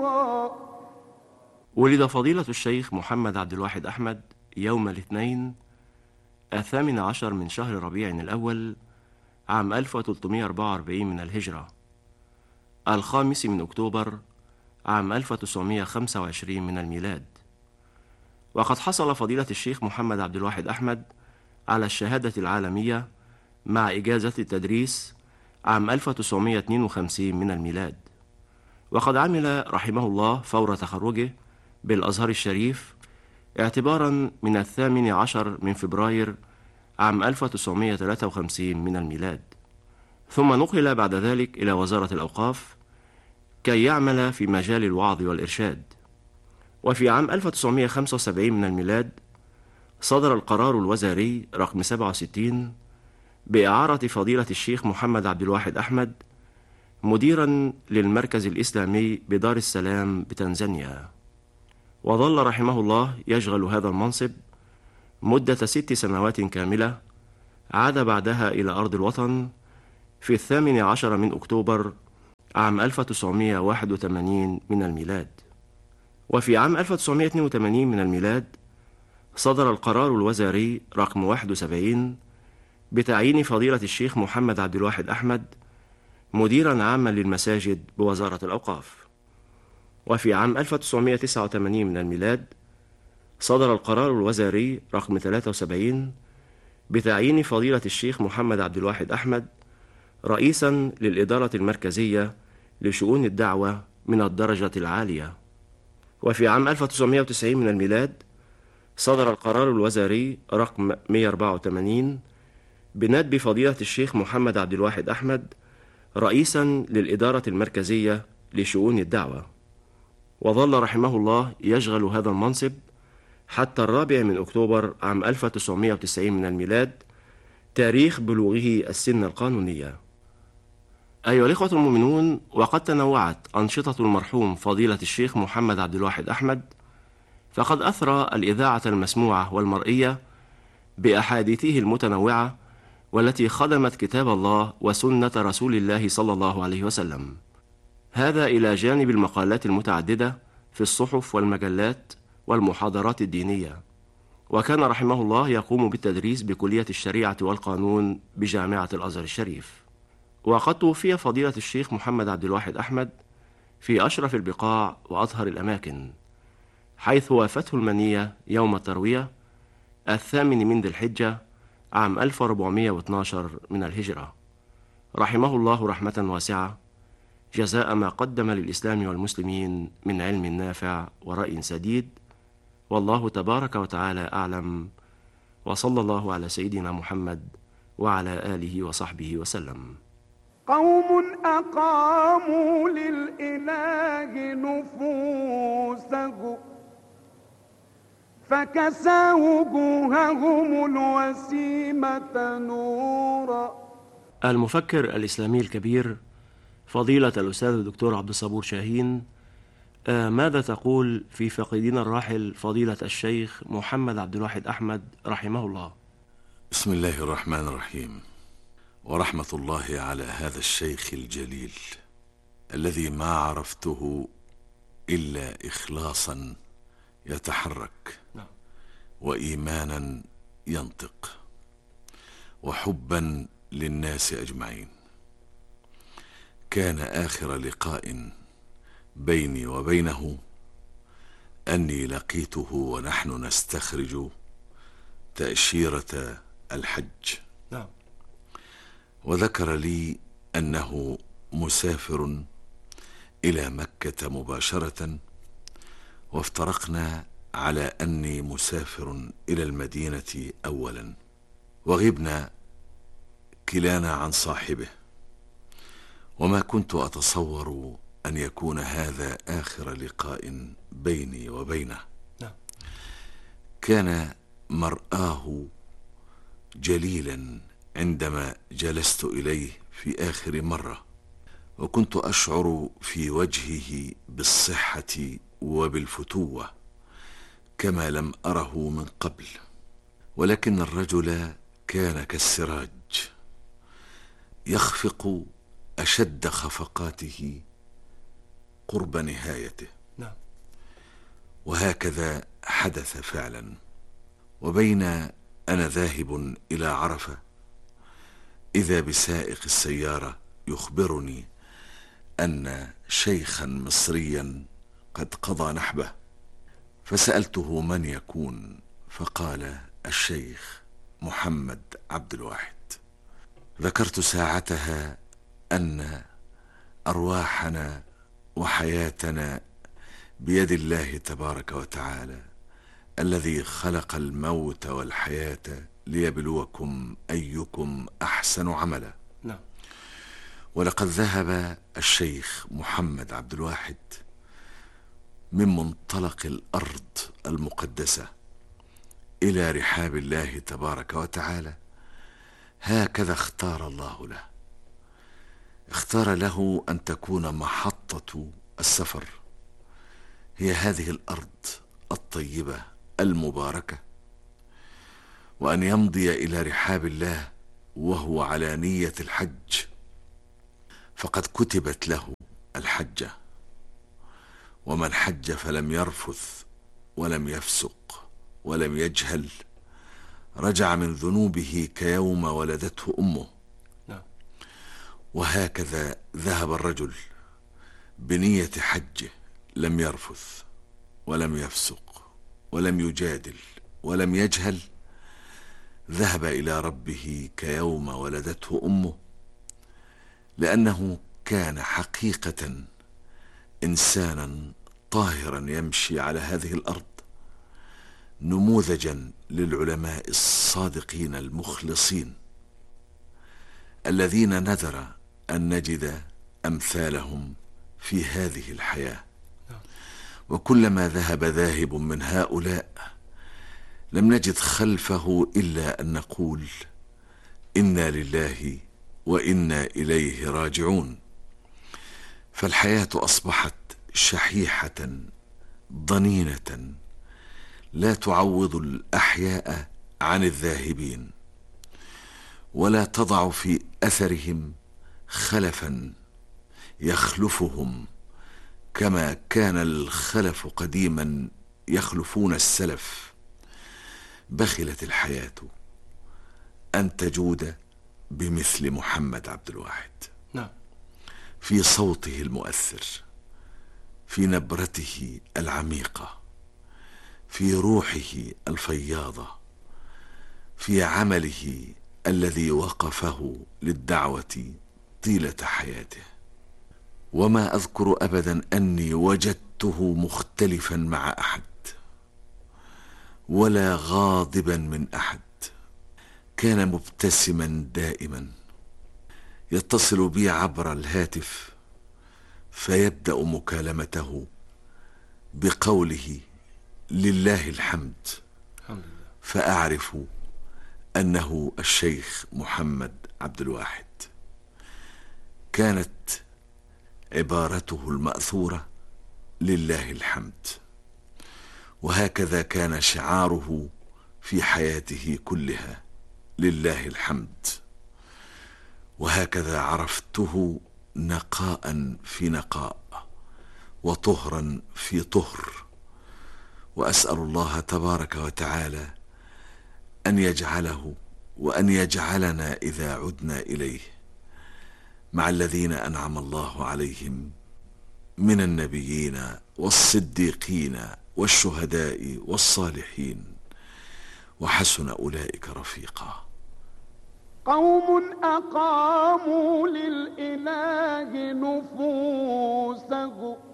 ولد فضيلة الشيخ محمد عبد الواحد أحمد يوم الاثنين 18 من شهر ربيع الأول عام 1344 من الهجرة، 5 من أكتوبر عام 1925 من الميلاد. وقد حصل فضيلة الشيخ محمد عبد الواحد أحمد على الشهادة العالمية مع إجازة التدريس عام 1952 من الميلاد. وقد عمل رحمه الله فور تخرجه بالأزهر الشريف اعتبارا من 18 من فبراير عام 1953 من الميلاد، ثم نقل بعد ذلك إلى وزارة الأوقاف كي يعمل في مجال الوعظ والإرشاد. وفي عام 1975 من الميلاد صدر القرار الوزاري رقم 67 بإعارة فضيلة الشيخ محمد عبد الواحد أحمد مديرا للمركز الإسلامي بدار السلام بتنزانيا، وظل رحمه الله يشغل هذا المنصب مدة 6 سنوات كاملة، عاد بعدها إلى أرض الوطن في 18 من أكتوبر عام 1981 من الميلاد. وفي عام 1982 من الميلاد صدر القرار الوزاري رقم 71 بتعيين فضيلة الشيخ محمد عبد الواحد أحمد مديرا عاما للمساجد بوزارة الأوقاف. وفي عام 1989 من الميلاد صدر القرار الوزاري رقم 73 بتعيين فضيلة الشيخ محمد عبد الواحد أحمد رئيسا للإدارة المركزية لشؤون الدعوة من الدرجة العالية. وفي عام 1990 من الميلاد صدر القرار الوزاري رقم 184 بندب فضيلة الشيخ محمد عبد الواحد أحمد رئيسا للإدارة المركزية لشؤون الدعوة، وظل رحمه الله يشغل هذا المنصب حتى 4 من أكتوبر عام 1990 من الميلاد تاريخ بلوغه السن القانونية. أيها الإخوة المؤمنون، وقد تنوعت أنشطة المرحوم فضيلة الشيخ محمد عبد الواحد أحمد، فقد أثرى الإذاعة المسموعة والمرئية بأحاديثه المتنوعة والتي خدمت كتاب الله وسنة رسول الله صلى الله عليه وسلم، هذا إلى جانب المقالات المتعددة في الصحف والمجلات والمحاضرات الدينية. وكان رحمه الله يقوم بالتدريس بكلية الشريعة والقانون بجامعة الأزهر الشريف. وقد توفي فضيلة الشيخ محمد عبد الواحد أحمد في أشرف البقاع وأطهر الأماكن، حيث وافته المنية يوم التروية 8 من ذي الحجة عام 1412 من الهجرة، رحمه الله رحمة واسعة، جزاء ما قدم للإسلام والمسلمين من علم نافع ورأي سديد. والله تبارك وتعالى أعلم، وصلى الله على سيدنا محمد وعلى آله وصحبه وسلم. قوم أقاموا للإله نفوسه فكسى وجوههم الوسيمة نورا. المفكر الإسلامي الكبير فضيلة الأستاذ الدكتور عبد الصبور شاهين، ماذا تقول في فقيدنا الراحل فضيلة الشيخ محمد عبد الواحد أحمد رحمه الله؟ بسم الله الرحمن الرحيم، ورحمة الله على هذا الشيخ الجليل الذي ما عرفته إلا إخلاصا يتحرك، وإيمانا ينطق، وحبا للناس أجمعين. كان آخر لقاء بيني وبينه أني لقيته ونحن نستخرج تأشيرة الحج، وذكر لي أنه مسافر إلى مكة مباشرة، وافترقنا على أني مسافر إلى المدينة أولا، وغبنا كلانا عن صاحبه، وما كنت أتصور أن يكون هذا آخر لقاء بيني وبينه. كان مرآه جليلا عندما جلست إليه في آخر مرة، وكنت أشعر في وجهه بالصحة وبالفتوة كما لم أره من قبل، ولكن الرجل كان كالسراج يخفق أشد خفقاته قرب نهايته. نعم. وهكذا حدث فعلا. وبين أنا ذاهب إلى عرفة إذا بسائق السيارة يخبرني أن شيخا مصريا قد قضى نحبه، فسألته من يكون، فقال الشيخ محمد عبد الواحد. ذكرت ساعتها أن أرواحنا وحياتنا بيد الله تبارك وتعالى، الذي خلق الموت والحياة ليبلوكم أيكم أحسن عملا. نعم. ولقد ذهب الشيخ محمد عبد الواحد من منطلق الأرض المقدسة إلى رحاب الله تبارك وتعالى. هكذا اختار الله له، اختار له أن تكون محطة السفر هي هذه الأرض الطيبة المباركة، وأن يمضي إلى رحاب الله وهو على نية الحج، فقد كتبت له الحجة. ومن حج فلم يرفث ولم يفسق ولم يجهل رجع من ذنوبه كيوم ولدته أمه. نعم. وهكذا ذهب الرجل بنية حجه، لم يرفث ولم يفسق ولم يجادل ولم يجهل، ذهب إلى ربه كيوم ولدته أمه، لأنه كان حقيقة إنسانا طاهرا يمشي على هذه الأرض، نموذجا للعلماء الصادقين المخلصين الذين نذر أن نجد أمثالهم في هذه الحياة. وكلما ذهب ذاهب من هؤلاء لم نجد خلفه إلا أن نقول إنا لله وإنا إليه راجعون. فالحياة أصبحت شحيحة ضنينة لا تعوض الأحياء عن الذاهبين، ولا تضع في أثرهم خلفا يخلفهم كما كان الخلف قديما يخلفون السلف. بخلت الحياة أن تجود بمثل محمد عبد الواحد. نعم. في صوته المؤثر، في نبرته العميقة، في روحه الفياضة، في عمله الذي وقفه للدعوة طيلة حياته. وما أذكر أبدا أني وجدته مختلفا مع أحد ولا غاضبا من أحد. كان مبتسما دائما، يتصل بي عبر الهاتف فيبدأ مكالمته بقوله لله الحمد، فأعرف أنه الشيخ محمد عبد الواحد. كانت عبارته المأثورة لله الحمد، وهكذا كان شعاره في حياته كلها لله الحمد. وهكذا عرفته نقاء في نقاء وطهرا في طهر. وأسأل الله تبارك وتعالى أن يجعله وأن يجعلنا إذا عدنا إليه مع الذين أنعم الله عليهم من النبيين والصديقين والشهداء والصالحين، وحسن أولئك رفيقا. قوم أقاموا للإله نفوسهم